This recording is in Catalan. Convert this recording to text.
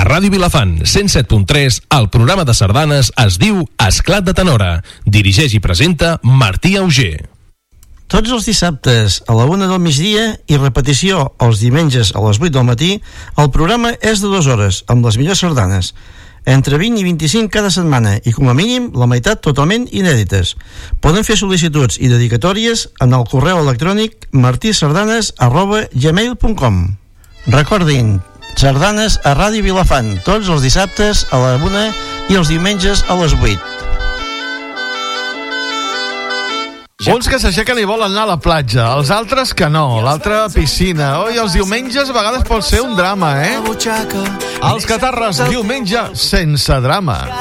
Ràdio Vilafant, 107.3, el programa de sardanes es diu Esclat de Tenora. Dirigeix i presenta Martí Auger. Tots els dissabtes a la 1 del migdia i repetició els diumenges a les 8 del matí, el programa és de 2 hores, amb les millors sardanes. Entre 20 i 25 cada setmana i com a mínim la meitat totalment inèdites. Poden fer sol·licituds i dedicatòries en el correu electrònic martisardanes@gmail.com. Recordin, sardanes a Ràdio Vilafant, tots els dissabtes a la 1 i els diumenges a les 8. Uns que s'aixequen i volen anar a la platja, els altres que no, l'altre a piscina. I els diumenges a vegades pot ser un drama, Els Catarres, diumenge sense drama.